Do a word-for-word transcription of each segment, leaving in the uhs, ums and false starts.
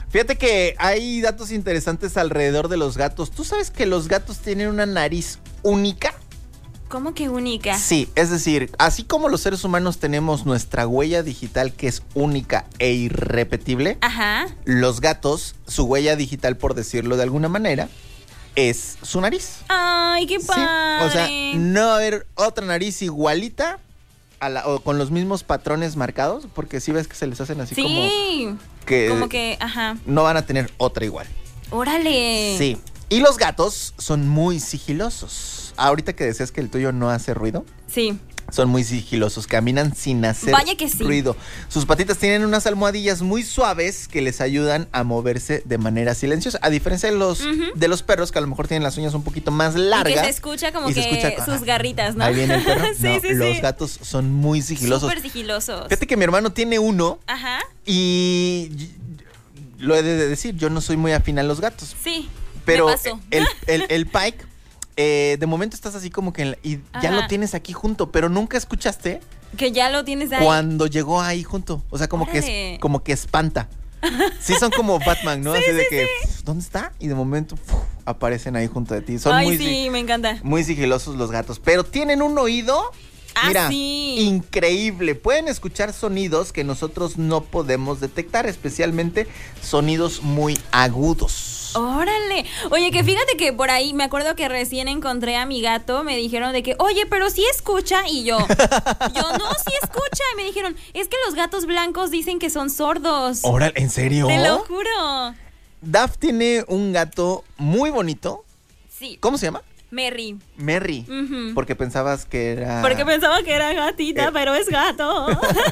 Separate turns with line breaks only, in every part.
Fíjate que hay datos interesantes alrededor de los gatos. ¿Tú sabes que los gatos tienen una nariz única?
¿Cómo que única?
Sí, es decir, así como los seres humanos tenemos nuestra huella digital que es única e irrepetible,
Ajá.
los gatos, su huella digital, por decirlo de alguna manera, es su nariz.
Ay, qué padre.
Sí, o sea, no va a haber otra nariz igualita a la, o con los mismos patrones marcados, porque sí ves que se les hacen así
sí,
como que,
como que, ajá.
no van a tener otra igual.
Órale.
Sí. Y los gatos son muy sigilosos. Ahorita que decías que el tuyo no hace ruido.
Sí.
Son muy sigilosos, caminan sin hacer
Vaya que sí.
ruido. Sus patitas tienen unas almohadillas muy suaves que les ayudan a moverse de manera silenciosa. A diferencia de los, uh-huh. de los perros, que a lo mejor tienen las uñas un poquito más largas.
Y que se escucha como que
escucha,
sus garritas, ¿no?
Ahí viene el perro.
sí,
no,
sí,
los
sí.
gatos son muy sigilosos.
Súper sigilosos.
Fíjate que mi hermano tiene uno.
Ajá.
Y lo he de decir, yo no soy muy afín a los gatos.
Sí.
Pero
me pasó.
El, el, el Pike, eh, de momento estás así como que en la, y
Ajá.
ya lo tienes aquí junto, pero nunca escuchaste
que ya lo tienes ahí.
Cuando llegó ahí junto. O sea, como
Órale.
que es, como que espanta. Sí, son como Batman, ¿no?
Sí,
así de
sí,
que,
sí.
¿dónde está? Y de momento ¡fuf! Aparecen ahí junto de ti. Son
Ay,
muy,
sí, me encanta.
Muy sigilosos los gatos, pero tienen un oído.
Ah,
Mira,
sí.
increíble. Pueden escuchar sonidos que nosotros no podemos detectar, especialmente sonidos muy agudos.
Órale. Oye, que fíjate que por ahí me acuerdo que recién encontré a mi gato, me dijeron de que, oye, pero sí escucha, y yo, yo no, sí escucha, y me dijeron, es que los gatos blancos dicen que son sordos.
Órale, ¿en serio?
Te lo juro.
Daf tiene un gato muy bonito.
Sí.
¿Cómo se llama?
Merry.
Merry.
Uh-huh.
Porque pensabas que era...
Porque pensaba que era gatita, eh. pero es gato.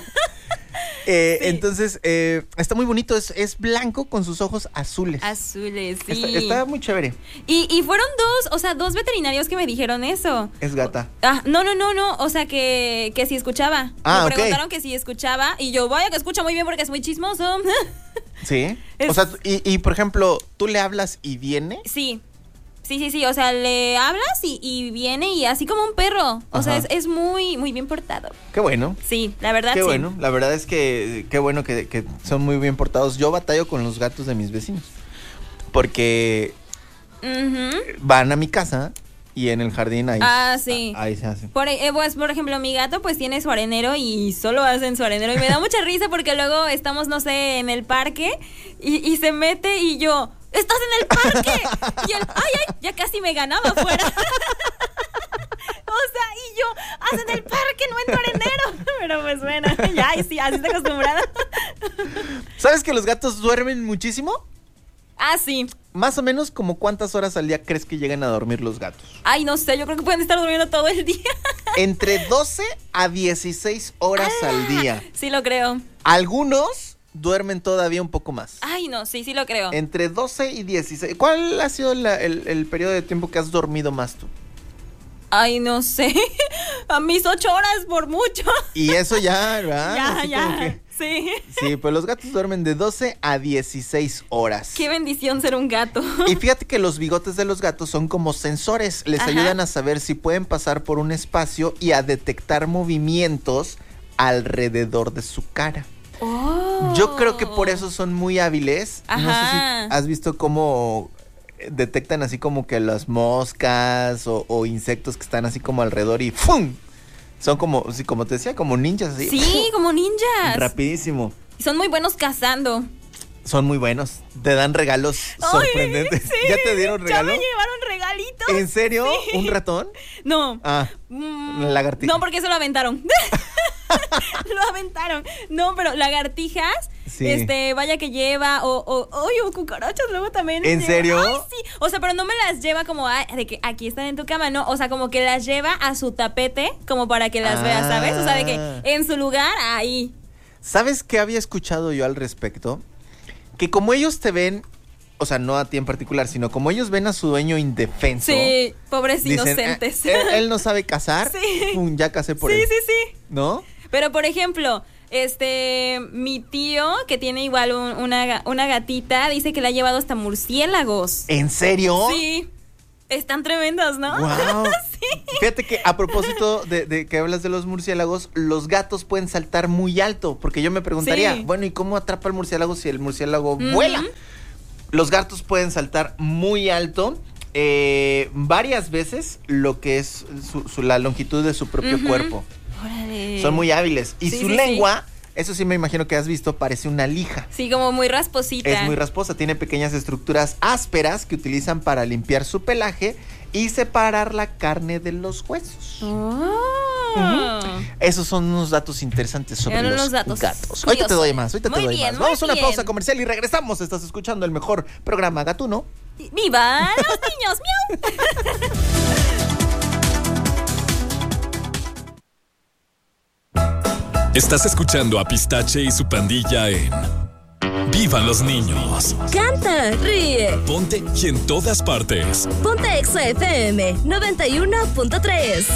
eh,
sí.
Entonces, eh, está muy bonito. Es, es blanco con sus ojos azules.
Azules, sí.
Está, está muy chévere.
Y, y fueron dos, o sea, dos veterinarios que me dijeron eso.
Es gata.
Ah, no, no, no, no. O sea, que, que si escuchaba.
Ah,
me
okay.
preguntaron que si escuchaba. Y yo, vaya que escucha muy bien porque es muy chismoso.
Sí.
Es...
O sea, y, y por ejemplo, ¿tú le hablas y viene?
Sí. Sí, sí, sí, o sea, le hablas y, y viene y así como un perro. O Ajá. sea, es, es muy, muy bien portado.
Qué bueno.
Sí, la verdad
qué
sí.
Qué bueno, la verdad es que qué bueno que, que son muy bien portados. Yo batallo con los gatos de mis vecinos. Porque uh-huh. van a mi casa y en el jardín ahí,
ah, sí.
a, ahí se hacen.
Por, eh, pues, por ejemplo, mi gato pues tiene su arenero y solo hacen su arenero. Y me da mucha risa porque luego estamos, no sé, en el parque y, y se mete y yo... ¡Estás en el parque! Y él, ¡ay, ay! Ya casi me ganaba afuera. O sea, y yo, ¡haz en el parque, no en tu arenero! Pero pues bueno, ya, y sí, así estoy acostumbrada.
¿Sabes que los gatos duermen muchísimo?
Ah, sí.
Más o menos, ¿como cuántas horas al día crees que llegan a dormir los gatos?
Ay, no sé, yo creo que pueden estar durmiendo todo el día.
Entre doce a dieciséis horas ah, al día.
Sí lo creo.
Algunos... duermen todavía un poco más.
Ay, no, sí, sí lo creo.
Entre doce y dieciséis. ¿Cuál ha sido la, el, el periodo de tiempo que has dormido más tú?
Ay, no sé. A mis ocho horas por mucho.
Y eso ya, ¿verdad?
Ya,
Así
ya,
que,
sí.
Sí, pues los gatos duermen de doce a dieciséis horas.
Qué bendición ser un gato.
Y fíjate que los bigotes de los gatos son como sensores. Les Ajá. ayudan a saber si pueden pasar por un espacio y a detectar movimientos alrededor de su cara.
Oh.
Yo creo que por eso son muy hábiles.
Ajá.
No sé si has visto cómo detectan así como que las moscas o, o insectos que están así como alrededor y ¡fum! Son como, sí, como te decía, como ninjas así.
Sí, como ninjas.
Rapidísimo.
Y son muy buenos cazando.
Son muy buenos. Te dan regalos Ay, sorprendentes.
Sí.
¿Ya te dieron regalo?
Ya me llevaron regalitos.
¿En serio?
Sí.
¿Un ratón?
No.
Ah, mm, lagartija.
No, porque eso lo aventaron. Lo aventaron. No, pero lagartijas, sí. este, vaya que lleva, o, o, o, o cucarachas luego también.
¿En
lleva.
serio?
Ay, sí. O sea, pero no me las lleva como a, de que aquí están en tu cama, no. O sea, como que las lleva a su tapete, como para que las ah. veas, ¿sabes? O sea, de que en su lugar, ahí.
¿Sabes qué había escuchado yo al respecto? Que como ellos te ven, o sea, no a ti en particular, sino como ellos ven a su dueño indefenso.
Sí, pobres
dicen,
inocentes.
Eh, él, él no sabe cazar.
Sí.
Pum, ya casé por
sí,
él.
Sí, sí, sí.
¿No?
Pero, por ejemplo, este, mi tío, que tiene igual un, una, una gatita, dice que le ha llevado hasta murciélagos.
¿En serio?
Sí. Están tremendos, ¿no?
Wow.
Sí.
Fíjate que a propósito de, de que hablas de los murciélagos, los gatos pueden saltar muy alto, porque yo me preguntaría, sí. bueno, ¿y cómo atrapa el murciélago si el murciélago uh-huh. vuela? Los gatos pueden saltar muy alto, eh, varias veces lo que es su, su, la longitud de su propio uh-huh. cuerpo.
Órale.
Son muy hábiles. Y
sí,
su
sí,
lengua... Sí. Eso sí me imagino que has visto, parece una lija.
Sí, como muy rasposita.
Es muy rasposa, tiene pequeñas estructuras ásperas que utilizan para limpiar su pelaje y separar la carne de los huesos.
Oh.
Uh-huh. Esos son unos datos interesantes sobre los,
los datos
gatos. Ahorita te doy más, ahorita
muy
te doy
bien,
más. Vamos a una
bien.
pausa comercial y regresamos. Estás escuchando el mejor programa gatuno.
¡Viva los niños! ¡Miau!
Estás escuchando a Pistache y su pandilla en ¡Vivan los niños!
Canta, ríe.
Ponte y en todas partes.
Ponte Exa F M noventa y uno punto tres.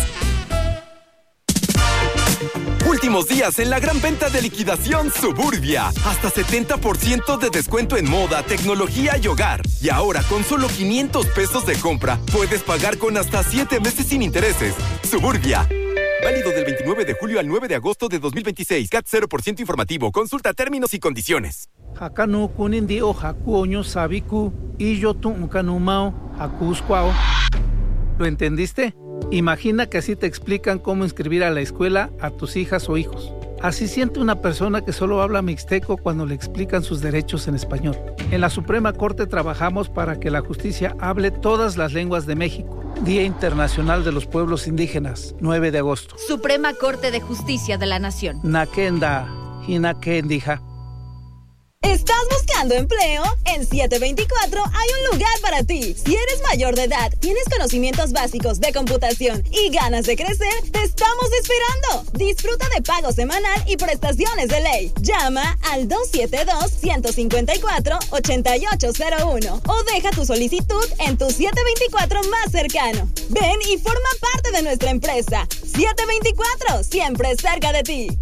Últimos días en la gran venta de liquidación Suburbia. Hasta setenta por ciento de descuento en moda, tecnología y hogar. Y ahora con solo quinientos pesos de compra, puedes pagar con hasta siete meses sin intereses. Suburbia. Válido del veintinueve de julio al nueve de agosto de dos mil veintiséis. C A T cero por ciento informativo. Consulta términos y condiciones.
Hakanu kunindio hakuoño sabiku y yo tu unkanumao hakuskwao. ¿Lo entendiste? Imagina que así te explican cómo inscribir a la escuela a tus hijas o hijos. Así siente una persona que solo habla mixteco cuando le explican sus derechos en español. En la Suprema Corte trabajamos para que la justicia hable todas las lenguas de México. Día Internacional de los Pueblos Indígenas, nueve de agosto.
Suprema Corte de Justicia de la Nación.
Nakenda, Hinakendija.
¿Estás buscando empleo? En siete veinticuatro hay un lugar para ti. Si eres mayor de edad, tienes conocimientos básicos de computación y ganas de crecer, te estamos esperando. Disfruta de pago semanal y prestaciones de ley. Llama al dos siete dos, uno cinco cuatro, ocho ocho cero uno o deja tu solicitud en tu siete veinticuatro más cercano. Ven y forma parte de nuestra empresa. siete veinticuatro, siempre cerca de ti.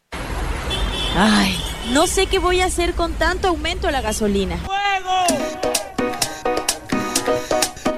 Ay, no sé qué voy a hacer con tanto aumento a la gasolina.
¡Fuego!